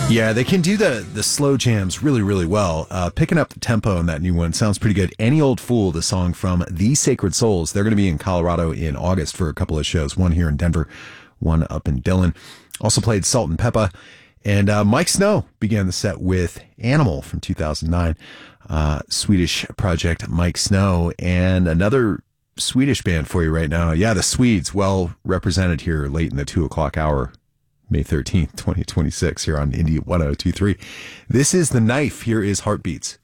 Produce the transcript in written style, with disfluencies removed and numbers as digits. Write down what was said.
Yeah, they can do the slow jams really, really well. Picking up the tempo in that new one sounds pretty good. Any Old Fool, the song from The Sacred Souls. They're going to be in Colorado in August for a couple of shows. One here in Denver, one up in Dillon. Also played Salt and Peppa. And Mike Snow began the set with Animal from 2009. Swedish project Mike Snow. And another Swedish band for you right now. Yeah, the Swedes, well represented here late in the 2 o'clock hour. May 13th, 2026 here on Indie 1023. This is The Knife. Here is Heartbeats.